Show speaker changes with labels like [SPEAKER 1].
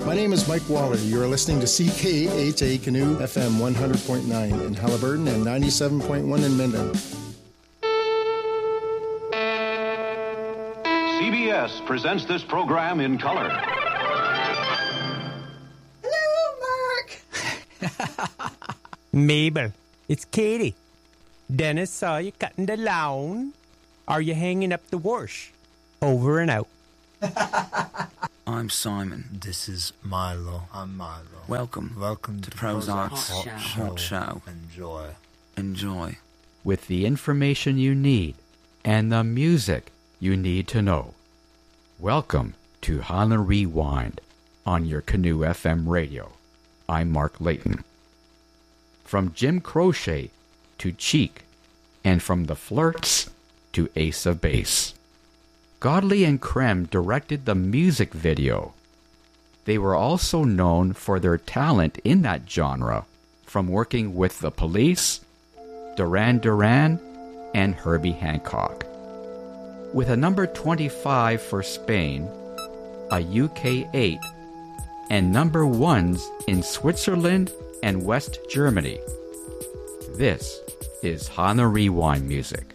[SPEAKER 1] My name is Mike Waller. You are listening to CKHA Canoe FM 100.9 in Haliburton and 97.1 in Minden.
[SPEAKER 2] CBS presents this program in color.
[SPEAKER 3] Hello, Mark.
[SPEAKER 4] Mabel, it's Katie. Dennis saw you cutting the lawn. Are you hanging up the wash? Over and out.
[SPEAKER 5] I'm Simon.
[SPEAKER 6] This is Milo. I'm Milo.
[SPEAKER 5] Welcome
[SPEAKER 6] to
[SPEAKER 5] the Prozacs Hot Show. Enjoy.
[SPEAKER 7] With the information you need and the music you need to know. Welcome to Hana Rewind on your Canoe FM radio. I'm Mark Layton. From Jim Croce to Cheek, and from the Flirts to Ace of Base. Godley and Krem directed the music video. They were also known for their talent in that genre, from working with The Police, Duran Duran, and Herbie Hancock. With a number 25 for Spain, a UK 8, and number 1s in Switzerland and West Germany. This is Hana Rewind music.